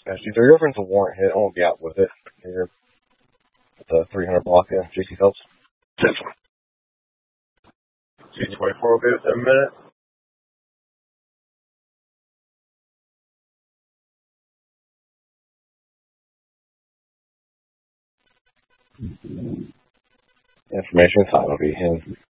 Dude, your girlfriend's a warrant hit. I won't be out with it. Here. At the 300 block, JC Phelps. 224 will be within a minute. Information time will be him.